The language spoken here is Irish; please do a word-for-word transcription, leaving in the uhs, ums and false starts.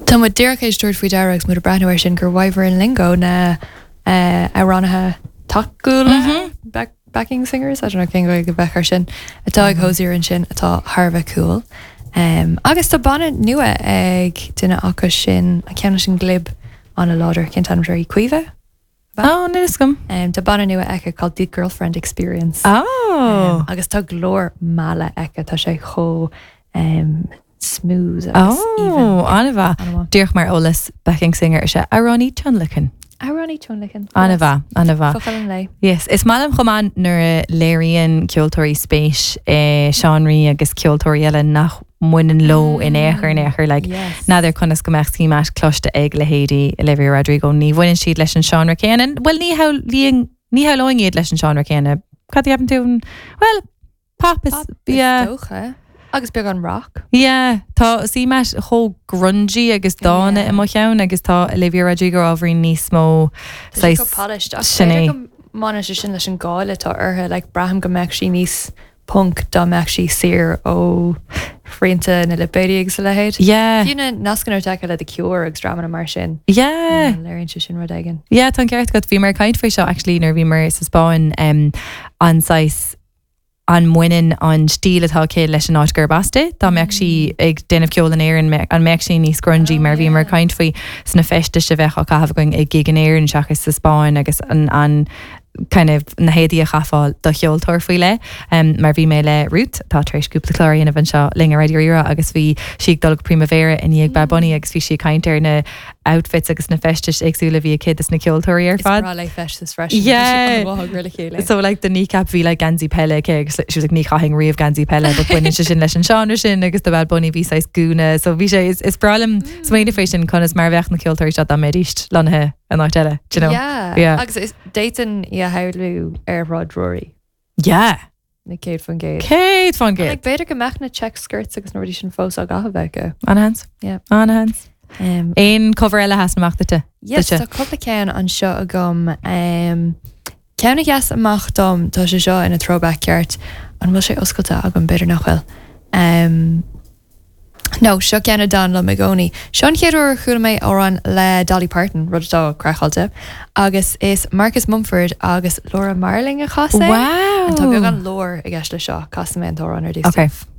Tá mu dearcéis dúirt faoi dereachs mu a brehair sin gur bhaimhar in lingo na aránathe takeúla backing singers, I don't know cin go go bechar sin atá ag hosaíar an sin atá Harbh cool. Um, agus tá banna nua ag duine acu sin a ceanna sin glib an a láidir cin tanm í cuiomh. Oh, nus gum. Um, tá banna nua eice called The Girlfriend Experience. Oh. Um, agus tá glór mala eice tá sé cho um, smooth. Oh, Anna Dearch mar Olas backing singer is Arani Chunlicken. Arani Chunlicken. Anna Anna. Lei. Yes, it's Malam Choman nur Larian Kyotori space eh Seanri agus Kyotori Ellen nach muinen low in echer in echer like yes. Now they're kunnas gomach mat clusta egg Lahady Olivia Rodrigo ni win sheet lesson Sean Racanen. Well ni how liing ni how long yet lesson Sean Racana. Cut the happen to well pop is Pop yeah. Is docha. Agus big on rock. Yeah, tá sí meis ho grungy agus dána Yeah. i mo cheann agus tá Olivia Rodrigo ábhrí níos mó Tá go polished. Sinné. Mána sin leis an gáile tá orthe like braham go meach sí níos punk dá meach sí sir ó frianta na libéidig sa lehéid. Yeah. Fiúna nascan ar take le the Cure agus drama na mar sin. Yeah. Léironn si sin rud aigen. Yeah, tá ceart go bhí mar caiint faoi seo actually nar bhí mar sa Spáin um, anáis an muinen an stíl atá cé leis an áitgur baste Tá meach si ag déanamh ceolan éir an meach si níos grungy mar bhí mar caiint faoi sna feste se bheith a caihabh going ag gig an éir an seachas sa Spáin agus an, an kind of na héadí a chaáil do cheoltóir faoi le um, mar bhí mé le rút tá treéis cúpla chláiríon a bhain seo ling a radioíra agus bhí siag dul primavera in ag Bad Bunny agus bhí si caiintear na outfits agus na festis agsúla bhí a kid is na ceoltóirí ar fad. It's like festis fresh. Yeah. Really cute. So like the kneecap bhí like Ganzi Pelle agus she was like ní chahing riamh Ganzi Pelle but buine se sin leis an seanir sin agus do Bad Bunny bhí sais gúna so bhí sé is, is bralam mm. smaoine fé sin chunas mar bheith na ceoltóirí seo a médíist lonathe an áit eile, do you know? Yeah. Yeah. Agus is déitan i hairlú ar Rod Rory. Yeah. Na Kate fan Gate. Kate fan Gate. Like beidir go meach na check skirts agus na rudí sin fós a gath bheith go. Anna Hans. Yeah. Anna Hans. Um, Ein cover eile has amach te. yes, tá coppla cean an seo a gom. Um, Ceanna gas amach dom tá sé seo in a throwback ceart an bhfuil sé oscailta agam beidir nachfuil. Um, no, seo ceanna dan le magóní. Sean chéadú chuúla mé ó an le Dolly Parton rud dá crachailte agus is Marcus Mumford agus Laura Marling a chasa. Wow. An tá beag an lór i gceist le seo casamén ó an ar dí. Okay.